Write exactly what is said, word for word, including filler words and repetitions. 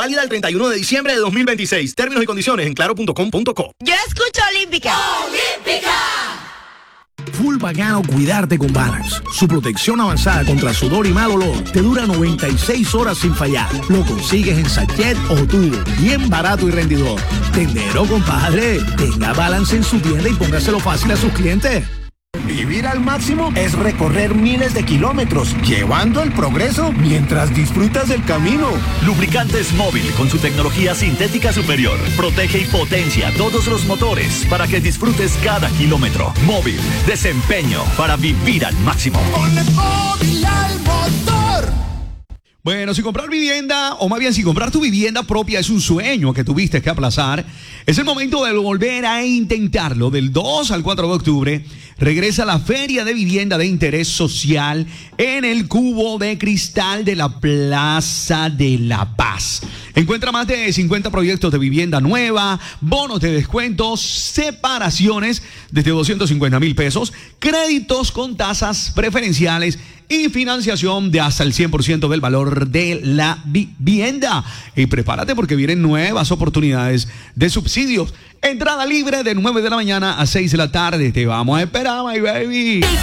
Válida el treinta y uno de diciembre de dos mil veintiséis. Términos y condiciones en claro punto com punto co. Yo escucho Olímpica. ¡Olímpica! Full bacano cuidarte con Balance. Su protección avanzada contra sudor y mal olor te dura noventa y seis horas sin fallar. Lo consigues en sachet o tubo, bien barato y rendidor. Tendero, compadre. Tenga Balance en su tienda y póngaselo fácil a sus clientes. Vivir al máximo es recorrer miles de kilómetros, llevando el progreso mientras disfrutas del camino. Lubricantes Móvil, con su tecnología sintética superior, protege y potencia todos los motores para que disfrutes cada kilómetro. Móvil, desempeño para vivir al máximo. Ponle Móvil al motor. Bueno, si comprar vivienda, o más bien si comprar tu vivienda propia es un sueño que tuviste que aplazar, es el momento de volver a intentarlo. Del dos al cuatro de octubre, regresa la Feria de Vivienda de Interés Social en el Cubo de Cristal de la Plaza de la Paz. Encuentra más de cincuenta proyectos de vivienda nueva, bonos de descuentos, separaciones desde doscientos cincuenta mil pesos, créditos con tasas preferenciales y financiación de hasta el cien por ciento del valor de la vivienda. Y prepárate porque vienen nuevas oportunidades de subsidios. Entrada libre de nueve de la mañana a seis de la tarde. Te vamos a esperar, my baby.